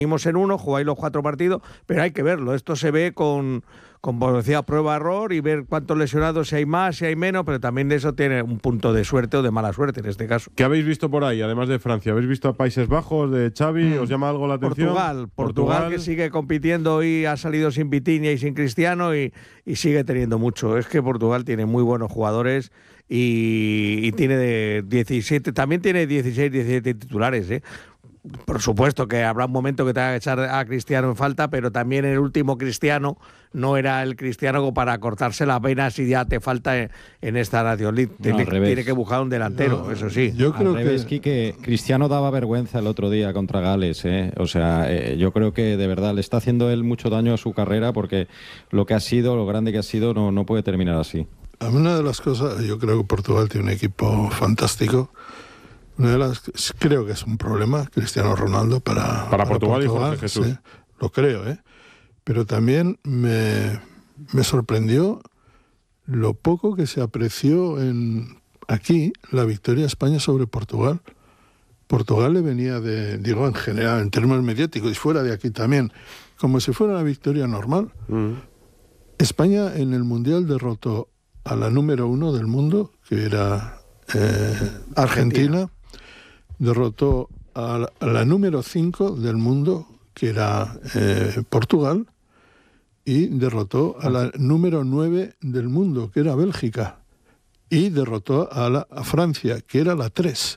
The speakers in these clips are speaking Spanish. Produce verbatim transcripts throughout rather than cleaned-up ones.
Seguimos en uno, jugáis los cuatro partidos, pero hay que verlo. Esto se ve con, como decía, prueba-error y ver cuántos lesionados, si hay más, si hay menos, pero también de eso tiene un punto de suerte o de mala suerte en este caso. ¿Qué habéis visto por ahí, además de Francia? ¿Habéis visto a Países Bajos, de Xavi? Mm. ¿Os llama algo la atención? Portugal, Portugal, Portugal que sigue compitiendo y ha salido sin Vitinha y sin Cristiano y, y sigue teniendo mucho. Es que Portugal tiene muy buenos jugadores y, y tiene de diecisiete, también tiene dieciséis, diecisiete titulares, ¿eh? Por supuesto que habrá un momento que tenga que echar a Cristiano en falta, pero también el último Cristiano no era el Cristiano para cortarse la pena si ya te falta en, en esta Nations League. No, tiene, tiene que buscar un delantero, no, eso sí. Yo creo al revés, que Quique, Cristiano daba vergüenza el otro día contra Gales, ¿eh? O sea, eh, yo creo que de verdad le está haciendo él mucho daño a su carrera porque lo que ha sido, lo grande que ha sido, no, no puede terminar así. A mí una de las cosas, yo creo que Portugal tiene un equipo fantástico. Una de las, creo que es un problema Cristiano Ronaldo para, para, para Portugal, Portugal y Jorge Jesús. Sí, lo creo, ¿eh? Pero también me, me sorprendió lo poco que se apreció en aquí la victoria de España sobre Portugal. Portugal le venía de, digo en general, en términos mediáticos y fuera de aquí también, como si fuera una victoria normal. Mm. España en el Mundial derrotó a la número uno del mundo, que era eh, Argentina. Argentina. Derrotó a la, a la número cinco del mundo, que era eh, Portugal, y derrotó a la número nueve del mundo, que era Bélgica, y derrotó a, la, a Francia, que era la tres.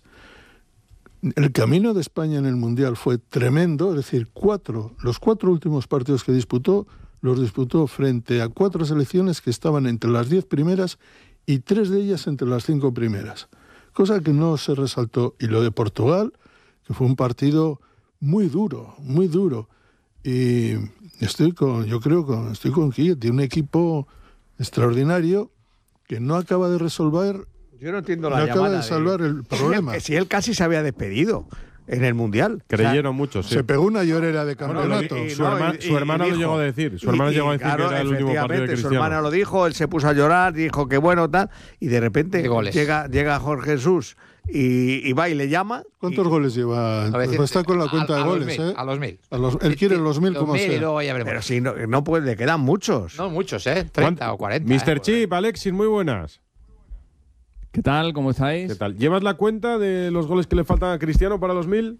El camino de España en el Mundial fue tremendo, es decir, cuatro, los cuatro últimos partidos que disputó, los disputó frente a cuatro selecciones que estaban entre las diez primeras y tres de ellas entre las cinco primeras. Cosa que no se resaltó. Y lo de Portugal, que fue un partido muy duro, muy duro. Y estoy con, yo creo que estoy con Guille, tiene un equipo extraordinario que no acaba de resolver. Yo no entiendo la no llamada acaba de salvar de, el problema. Que si él casi se había despedido en el Mundial. Creyeron o sea, muchos, sí. Se pegó una llorera de campeonato. Bueno, y, y, su, no, herma, y, su hermana y, lo llegó a decir. Su hermana y, llegó a decir claro, que era el último partido de Cristiano. Su hermana lo dijo, él se puso a llorar, dijo que bueno, tal, y de repente llega, llega Jorge Jesús y, y va y le llama. ¿Cuántos y, goles lleva? Pues está con la cuenta a, de a goles, mil, ¿eh? A los mil. A los, él quiere los mil como sea. Pero si no, no puede, le quedan muchos. No muchos, ¿eh? treinta o cuarenta. mister Eh, Chip, Alexis, muy buenas. ¿Qué tal? ¿Cómo estáis? ¿Qué tal? ¿Llevas la cuenta de los goles que le faltan a Cristiano para los mil?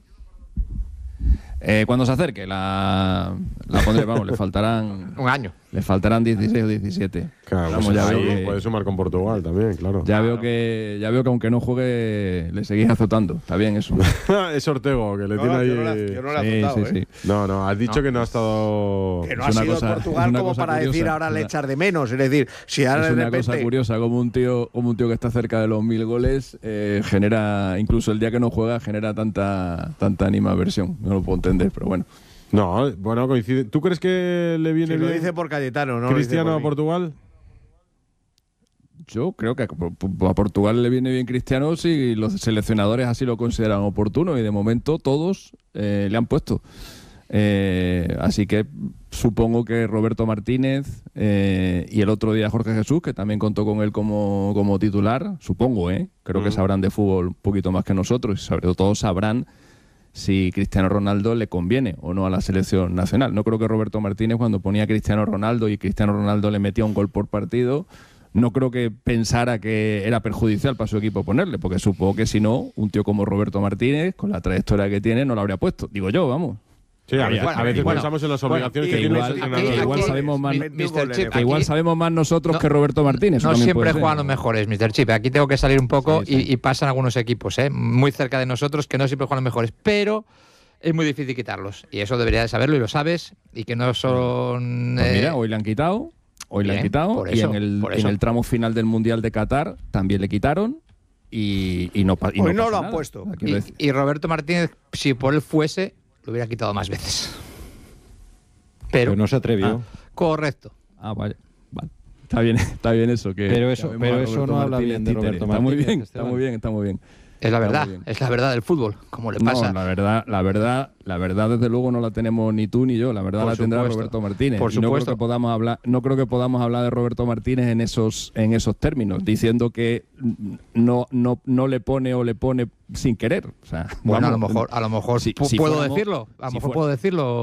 Eh, cuando se acerque la, la pondré, vamos, le faltarán un año. Le faltarán dieciséis o diecisiete. Claro, vamos, pues ya veo que... que puede sumar con Portugal también, claro. Ya claro. veo que ya veo que aunque no juegue le seguís azotando. Está bien eso. Es Ortego que le no, tiene ahí. Yo no le, yo no le he sí, azotado, sí, ¿eh? sí. No, no, has dicho no. que no ha estado. Que no es ha una sido cosa, Portugal como para curiosa, decir ahora le echar de menos. Es decir, si ahora es de una repente... cosa curiosa como un tío como un tío que está cerca de los mil goles eh, genera, incluso el día que no juega, genera tanta tanta animaversión. No lo puedo entender, pero bueno. No, bueno, coincide. ¿Tú crees que le viene si bien? Lo dice por Cayetano, ¿no? Cristiano por a Portugal. Yo creo que a Portugal le viene bien Cristiano si los seleccionadores así lo consideran oportuno y de momento todos eh, le han puesto. Eh, así que supongo que Roberto Martínez eh, y el otro día Jorge Jesús, que también contó con él como, como titular, supongo, ¿eh? Creo mm. que sabrán de fútbol un poquito más que nosotros y sobre todo sabrán si Cristiano Ronaldo le conviene o no a la selección nacional. No creo que Roberto Martínez, cuando ponía a Cristiano Ronaldo y Cristiano Ronaldo le metía un gol por partido, no creo que pensara que era perjudicial para su equipo ponerle, porque supongo que si no, un tío como Roberto Martínez, con la trayectoria que tiene, no lo habría puesto. Digo yo, vamos. Sí, a veces, a veces bueno, pensamos en las obligaciones bueno, que tiene igual, el entrenador. que igual sabemos más, mister Chip, que igual sabemos más nosotros no, que Roberto Martínez. No siempre juegan los mejores, mister Chip. Aquí tengo que salir un poco sí, sí. Y, y pasan algunos equipos, ¿eh? muy cerca de nosotros, que no siempre juegan los mejores, pero es muy difícil quitarlos. Y eso deberías de saberlo y lo sabes. Y que no son... Pues mira, eh, hoy le han quitado. Hoy bien, le han quitado. eso, y en el, en el tramo final del Mundial de Qatar también le quitaron. Y, y no y Hoy no, no lo han nada. puesto. Y, y Roberto Martínez, si por él fuese, lo hubiera quitado más veces. Pero, pero no se atrevió. Ah, correcto. Ah, vale. vale. Está bien, está bien eso. Que, pero eso, que pero eso no habla bien de Roberto Martínez. Está muy bien, Esteban. está muy bien, está muy bien. Es la Está verdad, muy bien. es la verdad del fútbol, como le pasa. No, la verdad, la verdad, la verdad desde luego no la tenemos ni tú ni yo, la verdad Por la tendrá supuesto. Roberto Martínez. Por Y no creo supuesto. que podamos hablar, no creo que podamos hablar de Roberto Martínez en esos, en esos términos, diciendo que no, no, no le pone o le pone sin querer. O sea, Bueno, vamos, a lo mejor, a lo mejor si- pu- si puedo fuéramos- decirlo, a lo si mejor fuera- puedo decirlo.